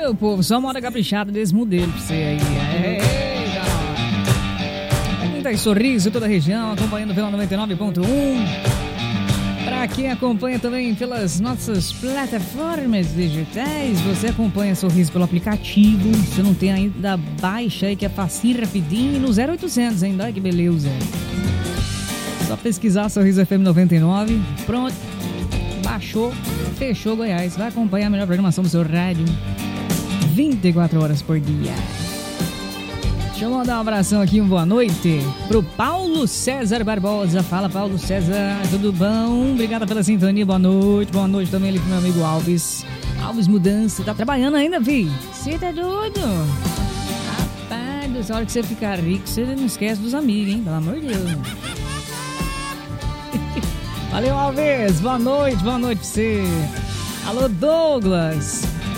meu povo, só moda caprichada desse modelo pra você aí. Quem tá em Sorriso, toda a região, acompanhando pela 99.1. Pra quem acompanha também pelas nossas plataformas digitais, você acompanha Sorriso pelo aplicativo. Se não tem ainda, baixa aí que é facinho, rapidinho, no 0800 ainda, olha que beleza. Só pesquisar Sorriso FM 99, pronto, baixou, fechou Goiás. Vai acompanhar a melhor programação do seu rádio 24 horas por dia. Deixa eu mandar um abração aqui, uma boa noite pro Paulo César Barbosa. Fala, Paulo César, tudo bom? Obrigado pela sintonia, boa noite também ali pro meu amigo Alves Mudança. Tá trabalhando ainda, vi? Você tá doido? Rapaz, essa hora que você ficar rico, você não esquece dos amigos, hein? Pelo amor de Deus. Valeu, Alves, boa noite pra você. Alô, Douglas.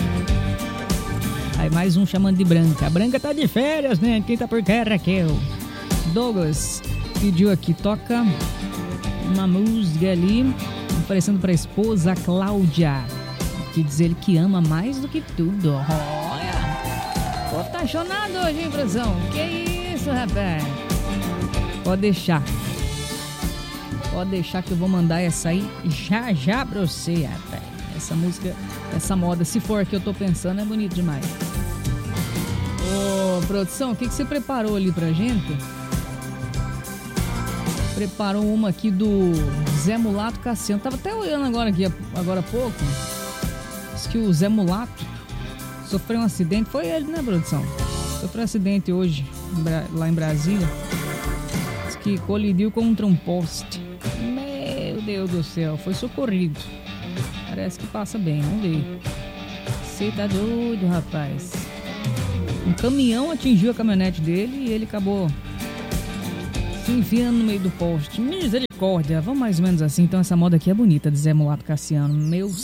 Aí mais um chamando de Branca. A Branca tá de férias, né? Quem tá por terra, Raquel. Douglas pediu aqui, toca uma música ali, oferecendo pra esposa Cláudia, que diz ele que ama mais do que tudo. Olha, tô apaixonado hoje, hein, produção? Que isso, rapaz? Pode deixar que eu vou mandar essa aí já pra você, rapaz. Essa música, essa moda, se for a que eu tô pensando, é bonito demais. Ô, produção, o que você preparou ali pra gente? Preparou uma aqui do Zé Mulato Cassiano. Tava até olhando agora há pouco. Diz que o Zé Mulato sofreu um acidente. Foi ele, né, produção? Sofreu um acidente hoje, lá em Brasília. Diz que colidiu contra um poste. Meu Deus do céu, foi socorrido. Parece que passa bem, vamos ver. Você tá doido, rapaz. Um caminhão atingiu a caminhonete dele e ele acabou se enfiando no meio do poste. Misericórdia, vamos mais ou menos assim. Então essa moda aqui é bonita, de Zé Mulato Cassiano. Meu